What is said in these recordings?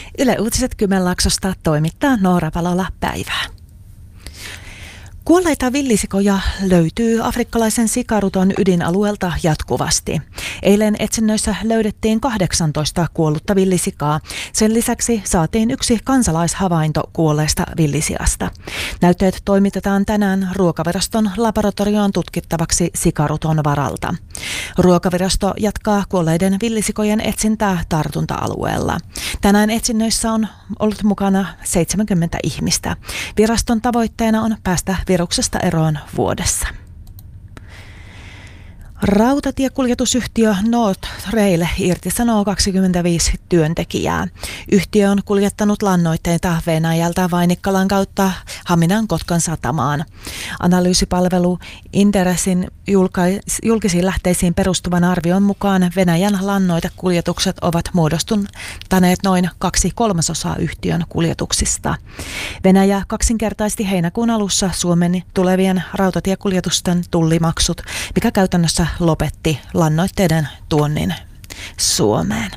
Yle Uutiset Kymenlaaksosta toimittaa Noora Palola. Päivää. Kuolleita villisikoja löytyy afrikkalaisen sikaruton ydinalueelta jatkuvasti. Eilen etsinnöissä löydettiin 18 kuollutta villisikaa. Sen lisäksi saatiin yksi kansalaishavainto kuolleesta villisiasta. Näytteet toimitetaan tänään Ruokaviraston laboratorioon tutkittavaksi sikaruton varalta. Ruokavirasto jatkaa kuolleiden villisikojen etsintää tartunta-alueella. Tänään etsinnöissä on ollut mukana 70 ihmistä. Viraston tavoitteena on päästä viruksesta eroon vuodessa. Rautatiekuljetusyhtiö North Rail irtisanoo 25 työntekijää. Yhtiö on kuljettanut lannoitteita Venäjältä Vainikkalan kautta Haminan Kotkan satamaan. Analyysipalvelu Inderesin julkisiin lähteisiin perustuvan arvion mukaan Venäjän lannoitekuljetukset ovat muodostuneet noin 2/3 yhtiön kuljetuksista. Venäjä kaksinkertaisti heinäkuun alussa Suomen tulevien rautatiekuljetusten tullimaksut, mikä käytännössä lopetti lannoitteiden tuonnin Suomeen.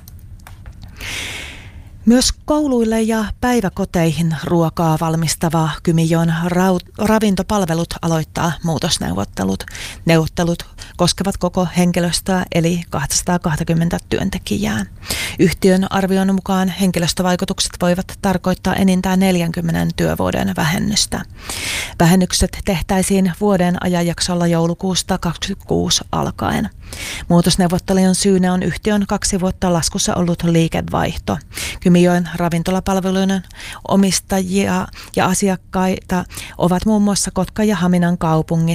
Myös kouluille ja päiväkoteihin ruokaa valmistava Kymijoen ravintopalvelut aloittaa muutosneuvottelut. Neuvottelut koskevat koko henkilöstöä eli 220 työntekijää. Yhtiön arvion mukaan henkilöstövaikutukset voivat tarkoittaa enintään 40 työvuoden vähennystä. Vähennykset tehtäisiin vuoden ajanjaksolla joulukuusta 2026 alkaen. Muutosneuvottelujen syynä on yhtiön 2 vuotta laskussa ollut liikevaihto. Kymijoen ravintolapalveluiden omistajia ja asiakkaita ovat muun muassa Kotka ja Haminan kaupungit.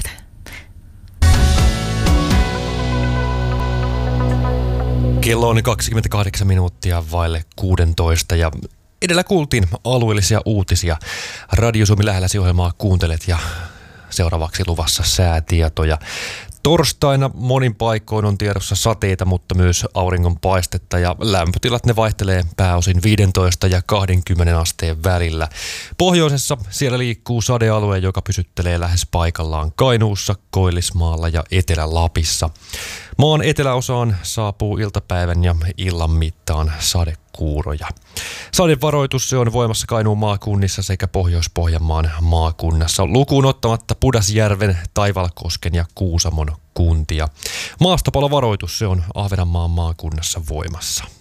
Kello on 28 minuuttia vaille 16 ja edellä kuultiin alueellisia uutisia. Radio Suomi lähelläsi ohjelmaa kuuntelet ja seuraavaksi luvassa säätietoja. Torstaina monin paikoin on tiedossa sateita, mutta myös auringonpaistetta ja lämpötilat ne vaihtelee pääosin 15 ja 20 asteen välillä. Pohjoisessa siellä liikkuu sadealue, joka pysyttelee lähes paikallaan Kainuussa, Koillismaalla ja Etelä-Lapissa. Maan eteläosaan saapuu iltapäivän ja illan mittaan sadekuuroja. Sadevaroitus se on voimassa Kainuun maakunnissa sekä Pohjois-Pohjanmaan maakunnassa, lukuun ottamatta Pudasjärven, Taivalkosken ja Kuusamon kuntia. Maastopalovaroitus se on Ahvenanmaan maakunnassa voimassa.